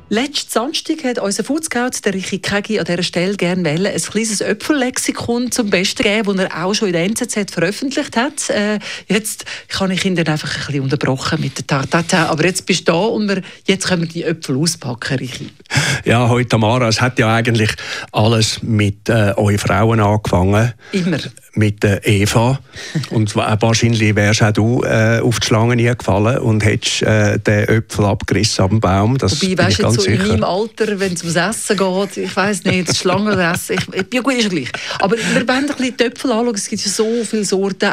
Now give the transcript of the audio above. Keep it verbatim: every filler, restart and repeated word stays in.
Letzten Samstag hat unser Foodscout, der Richie Kegi, an dieser Stelle gerne wollen, ein kleines Äpfellexikon zum Besten geben, das er auch schon in der N Z Z veröffentlicht hat. Äh, jetzt kann ich ihn dann einfach ein bisschen unterbrochen mit der Tatata, aber jetzt bist du da und wir, jetzt können wir die Äpfel auspacken, Richie. Ja, heute Tamara, es hat ja eigentlich alles mit äh, euren Frauen angefangen. Immer. Mit äh, Eva. Und wahrscheinlich wärst auch du äh, auf die Schlange nie gefallen und hättest äh, den Äpfel abgerissen am Baum. Das Wobei, bin weißt ich du, ganz so sicher. in meinem Alter, wenn es ums Essen geht, ich weiss nicht, das Schlangenessen, ich, ja gut, ist ja gleich. Aber wir wollen ein bisschen die Äpfel anschauen, es gibt ja so viele Sorten,